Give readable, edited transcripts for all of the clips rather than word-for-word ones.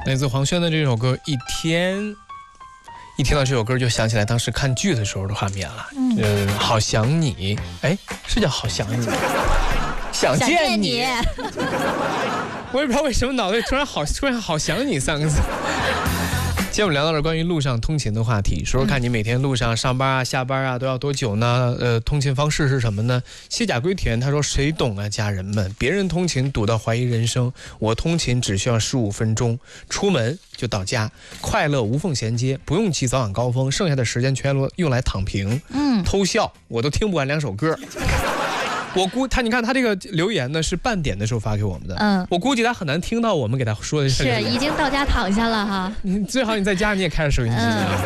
来自黄轩的这首歌《一天》，一听到这首歌就想起来当时看剧的时候的画面了。好想你，哎，是叫好想你，想见你。我也不知道为什么脑袋突然好想你三个字。今天我们聊到了关于路上通勤的话题，说说看你每天路上上班啊、下班啊都要多久呢？通勤方式是什么呢？卸甲归田他说谁懂啊，家人们，别人通勤堵到怀疑人生，我通勤只需要15分钟，出门就到家，快乐无缝衔接，不用挤早晚高峰，剩下的时间全用来躺平。偷笑我都听不完2首歌。你看他这个留言呢是半点的时候发给我们的，我估计他很难听到我们给他说的是已经到家躺下了哈。 最好你在家你也开着收音机啊。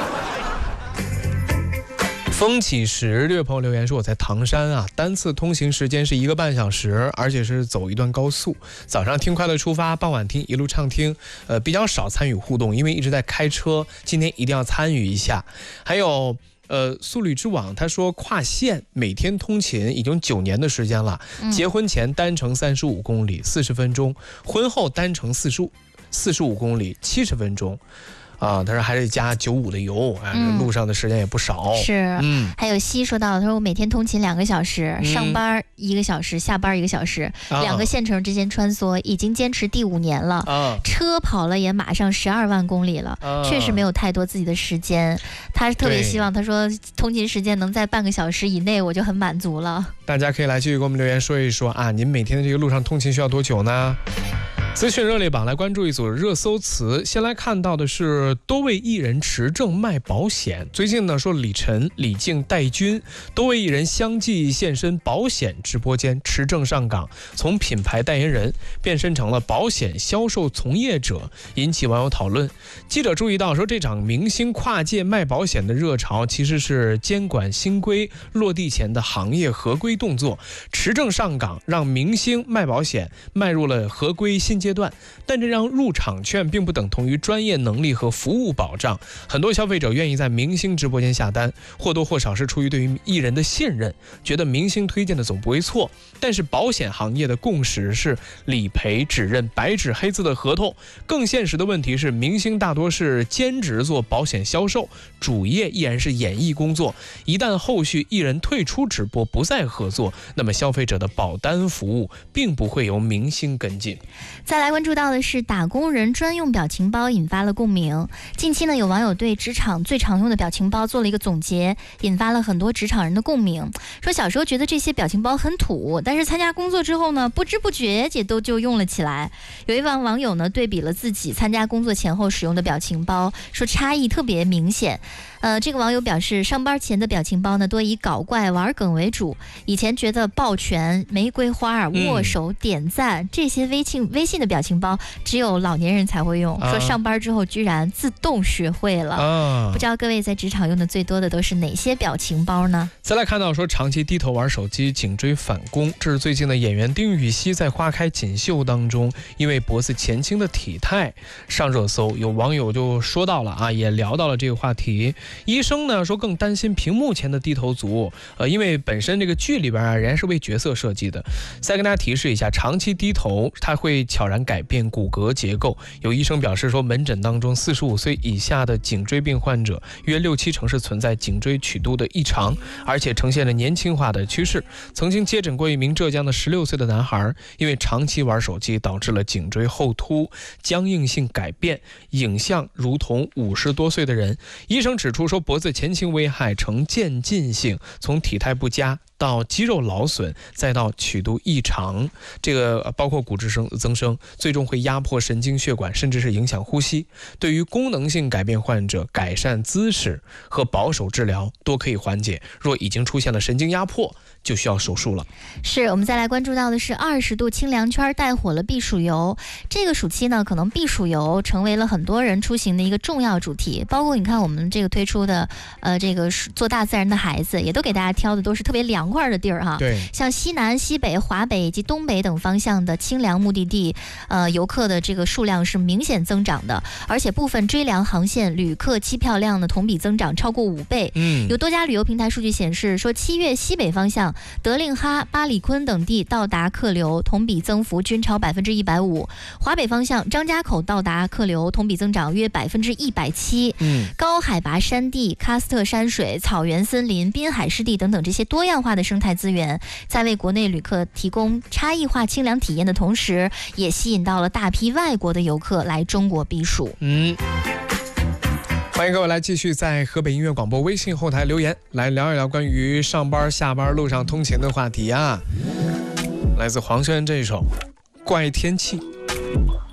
风起时，这位朋友留言说我在唐山啊，单次通行时间是1个半小时，而且是走一段高速。早上听快乐出发，傍晚听一路畅听，比较少参与互动，因为一直在开车，今天一定要参与一下。还有速旅之网他说跨县每天通勤已经9年的时间了，结婚前单程35公里40分钟，婚后单程45公里70分钟。他说还得加95的油，路上的时间也不少。 是，还有西说到，他说我每天通勤2个小时，上班1个小时，下班1个小时，2个县城之间穿梭，已经坚持第5年了。车跑了也马上12万公里了，确实没有太多自己的时间。他特别希望，他说通勤时间能在半个小时以内，我就很满足了。 大家可以来继续给我们留言说一说啊，您每天的这个路上通勤需要多久呢？资讯热烈榜来关注一组热搜词，先来看到的是多位艺人持证卖保险。最近呢说李晨、李静、戴军多位艺人相继现身保险直播间持证上岗，从品牌代言人变身成了保险销售从业者，引起网友讨论。记者注意到说，这场明星跨界卖保险的热潮其实是监管新规落地前的行业合规动作，持证上岗让明星卖保险迈入了合规新阶段，但这张入场券并不等同于专业能力和服务保障。很多消费者愿意在明星直播间下单，或多或少是出于对于艺人的信任，觉得明星推荐的总不会错。但是保险行业的共识是理赔只认白纸黑字的合同，更现实的问题是明星大多是兼职做保险销售，主业依然是演艺工作。一旦后续艺人退出直播不再合作，那么消费者的保单服务并不会由明星跟进。 再来关注到的是打工人专用表情包引发了共鸣。近期呢，有网友对职场最常用的表情包做了一个总结，引发了很多职场人的共鸣。说小时候觉得这些表情包很土，但是参加工作之后呢，不知不觉也都就用了起来。有一位网友呢对比了自己参加工作前后使用的表情包，说差异特别明显。这个网友表示，上班前的表情包呢多以搞怪玩梗为主，以前觉得抱拳、玫瑰花、握手、点赞这些微信的表情包只有老年人才会用，说上班之后居然自动学会了。不知道各位在职场用的最多的都是哪些表情包呢？ 再来看到说长期低头玩手机颈椎反弓，这是最近的演员丁禹兮在花开锦绣当中因为脖子前倾的体态上热搜，有网友就说到了啊，也聊到了这个话题。医生呢说更担心屏幕前的低头族，因为本身这个剧里边啊仍然是为角色设计的。再跟大家提示一下，长期低头它会悄然改变骨骼结构。有医生表示说，门诊当中45岁以下的颈椎病患者约6-7成是存在颈椎曲度的异常，而且呈现了年轻化的趋势。曾经接诊过一名浙江的16岁的男孩，因为长期玩手机导致了颈椎后凸，僵硬性改变，影像如同50多岁的人。医生指出说，脖子前倾危害呈渐进性，从体态不佳到肌肉劳损，再到曲度异常，这个包括骨质增生，最终会压迫神经血管，甚至是影响呼吸。对于功能性改变患者，改善姿势和保守治疗都可以缓解，若已经出现了神经压迫，就需要手术了。 是，我们再来关注到的是20度清凉圈带火了避暑游。这个暑期呢，可能避暑游成为了很多人出行的一个重要主题，包括你看我们这个推出的这个做大自然的孩子，也都给大家挑的都是特别凉块的地儿哈。 对， 像西南、西北、华北以及东北等方向的清凉目的地，游客的这个数量是明显增长的，而且部分追凉航线旅客机票量呢同比增长超过5倍。有多家旅游平台数据显示说，7月西北方向德令哈、巴里坤等地到达客流同比增幅均超150%，华北方向张家口到达客流同比增长约170%。高海拔山地、喀斯特山水、草原森林、滨海湿地等等这些多样化的生态资源，在为国内旅客提供差异化清凉体验的同时，也吸引到了大批外国的游客来中国避暑。 欢迎各位来继续在河北音乐广播微信后台留言，来聊一聊关于上班下班路上通勤的话题啊。来自黄轩这一首《怪天气》。